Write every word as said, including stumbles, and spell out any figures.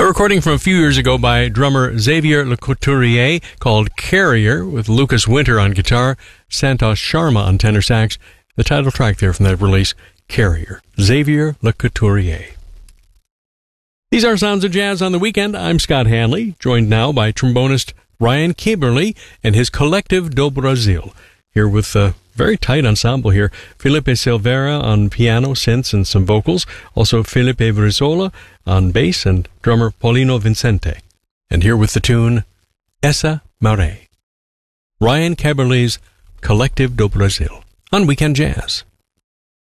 A recording from a few years ago by drummer Xavier Le Couturier called Carrier, with Lucas Winter on guitar, Santosh Sharma on tenor sax. The title track there from that release, Carrier, Xavier Le Couturier. These are Sounds of Jazz on the Weekend. I'm Scott Hanley, joined now by trombonist Ryan Kimberly and his Collective do Brasil. Here with a very tight ensemble here. Felipe Silveira on piano, synths, and some vocals. Also Felipe Brizola on bass and drummer Paulino Vincente. And here with the tune, Essa Maré. Ryan Kimberly's Collective do Brasil on Weekend Jazz.